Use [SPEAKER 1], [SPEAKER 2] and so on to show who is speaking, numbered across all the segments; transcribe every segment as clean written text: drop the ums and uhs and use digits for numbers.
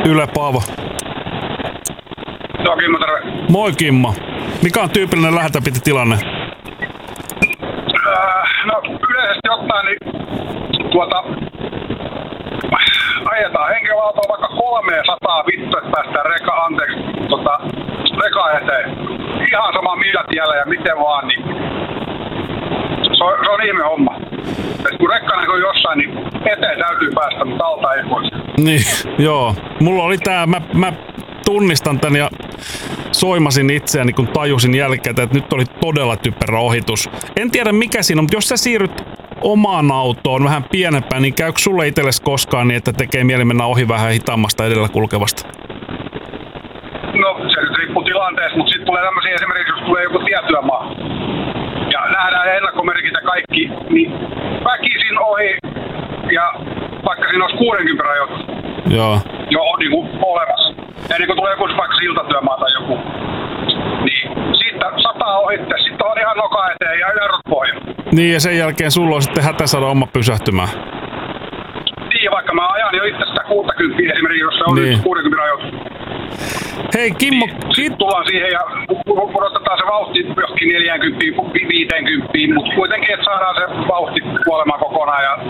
[SPEAKER 1] Yle Paavo.
[SPEAKER 2] Joo, Kimmo, terve.
[SPEAKER 1] Moi Kimmo. Mikä on tyypillinen läheltä piti tilanne?
[SPEAKER 2] No yleisesti ottaen niin ajetaan henkilöautoa vaikka 300 vittu, että päästään reka eteen. Ihan sama millä tiellä ja miten vaan, niin se on ihme homma. Et kun rekka näkyy jossain, niin eteen täytyy päästä, mutta alta ei voi.
[SPEAKER 1] Niin, joo. Mulla oli tää, mä tunnistan tän ja soimasin itseäni, kun tajusin jälkeen, että nyt oli todella typerä ohitus. En tiedä mikä siinä on, mutta jos sä siirryt omaan autoon vähän pienempään, niin käykö sulle itsellesi koskaan niin, että tekee mieli mennä ohi vähän hitaammasta edellä kulkevasta?
[SPEAKER 2] No se nyt riippuu tilanteesta, mutta sitten tulee tämmöisiä esimerkiksi, jos tulee joku tietyömaa ja nähdään ennakkomerkit ja kaikki, niin väkisin ohi ja vaikka siinä olisi 60 rajoitus.
[SPEAKER 1] Joo.
[SPEAKER 2] Jo on niin kuin olemassa. Ennen kuin tulee joku vaikka siltatyömaa tai joku, niin siitä 100 ohitte, sitten on ihan noka eteen ja jarrut pohja.
[SPEAKER 1] Niin ja sen jälkeen sulla on sitten hätä saada oma pysähtymään.
[SPEAKER 2] Niin, vaikka mä ajan jo itse sitä 60 esimerkiksi, jos se on niin 60 rajoitus.
[SPEAKER 1] Hei Kimmo,
[SPEAKER 2] sitten tullaan siihen ja pudotetaan se vauhti johonkin 40, 50, mutta kuitenkin, että saadaan se vauhti kuolemaan kokonaan ja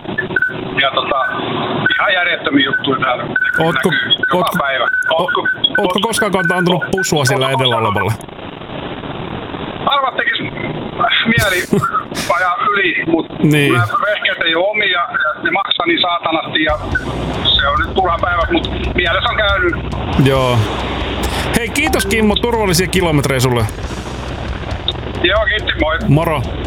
[SPEAKER 2] ihan järjettömiä juttuja täällä. Joka päivä.
[SPEAKER 1] Ootko koskaan antanut pusua siellä edellä olevalle?
[SPEAKER 2] Arvat tekis mieli ajaa yli, mutta
[SPEAKER 1] niin.
[SPEAKER 2] Vehkeet ei ole omia ja ne maksaa niin saatanasti ja se on nyt turha päivä, mutta mielessä on käynyt.
[SPEAKER 1] Joo. Hei, kiitos Kimmo, turvallisia kilometrejä sulle.
[SPEAKER 2] Joo, kiitti, moi.
[SPEAKER 1] Moro.